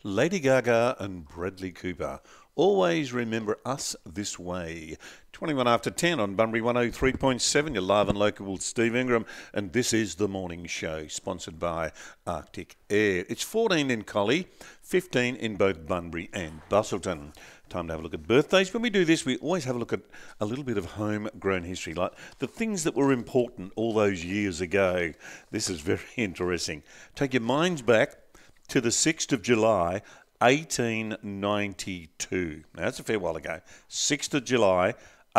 Lady Gaga and Bradley Cooper. Always remember us this way. 21 after 10 on Bunbury 103.7. You're live and local with Steve Ingram, and this is The Morning Show, sponsored by Arctic Air. It's 14 in Collie, 15 in both Bunbury and Busselton. Time to have a look at birthdays. When we do this, we always have a look at a little bit of homegrown history, like the things that were important all those years ago. This is very interesting. Take your minds back to the 6th of July, 1892. Now, that's a fair while ago. 6th of July,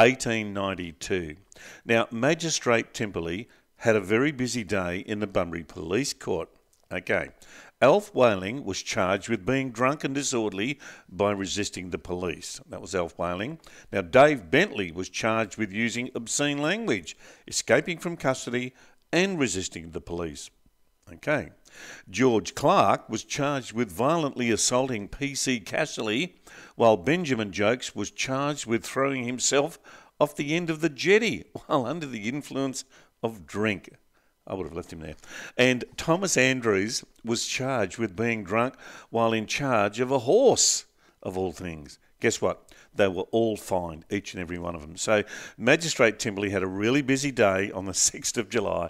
1892. Now, Magistrate Timperley had a very busy day in the Bunbury Police Court. Okay. Alf Whaling was charged with being drunk and disorderly by resisting the police. That was Alf Whaling. Now, Dave Bentley was charged with using obscene language, escaping from custody and resisting the police. Okay. George Clark was charged with violently assaulting P.C. Casserly, while Benjamin Jokes was charged with throwing himself off the end of the jetty while under the influence of drink. I would have left him there. And Thomas Andrews was charged with being drunk while in charge of a horse, of all things. Guess what? They were all fined, each and every one of them. So Magistrate Timberley had a really busy day on the 6th of July,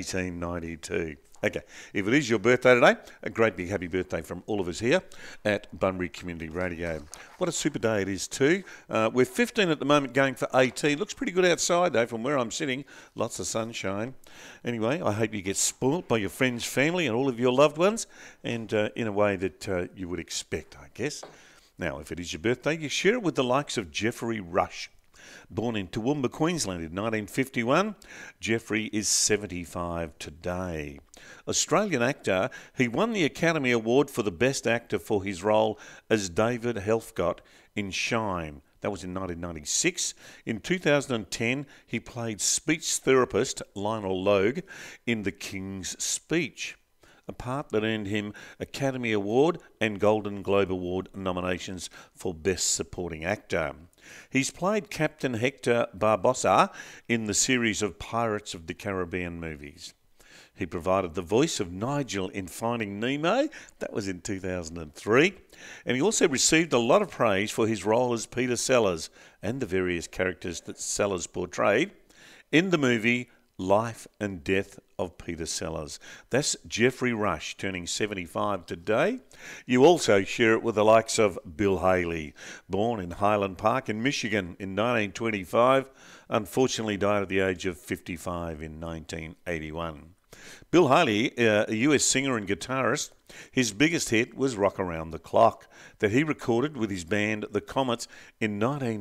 1892. Okay, if it is your birthday today, a great big happy birthday from all of us here at Bunbury Community Radio. What a super day it is too. We're 15 at the moment, going for 18. Looks pretty good outside though from where I'm sitting. Lots of sunshine. Anyway, I hope you get spoilt by your friends, family and all of your loved ones, and in a way that you would expect, I guess. Now, if it is your birthday, you share it with the likes of Geoffrey Rush. Born in Toowoomba, Queensland in 1951, Geoffrey is 75 today. Australian actor, he won the Academy Award for the Best Actor for his role as David Helfgott in Shine. That was in 1996. In 2010, he played speech therapist Lionel Logue in The King's Speech, a part that earned him Academy Award and Golden Globe Award nominations for Best Supporting Actor. He's played Captain Hector Barbossa in the series of Pirates of the Caribbean movies. He provided the voice of Nigel in Finding Nemo. That was in 2003. And he also received a lot of praise for his role as Peter Sellers and the various characters that Sellers portrayed in the movie Life and Death of Peter Sellers. That's Geoffrey Rush, turning 75 today. You also share it with the likes of Bill Haley, born in Highland Park in Michigan in 1925, unfortunately died at the age of 55 in 1981. Bill Haley, a US singer and guitarist, his biggest hit was Rock Around the Clock, that he recorded with his band The Comets in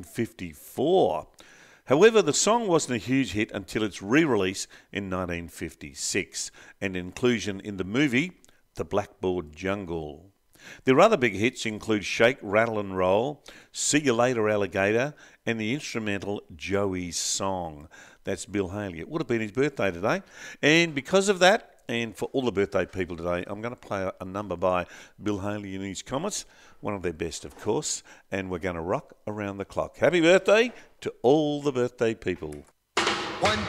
1954. However, the song wasn't a huge hit until its re-release in 1956 and inclusion in the movie The Blackboard Jungle. Their other big hits include Shake, Rattle and Roll, See You Later Alligator and the instrumental Joey's Song. That's Bill Haley. It would have been his birthday today. And because of that, and for all the birthday people today, I'm going to play a number by Bill Haley and his Comets, one of their best, of course, and we're going to rock around the clock. Happy birthday to all the birthday people.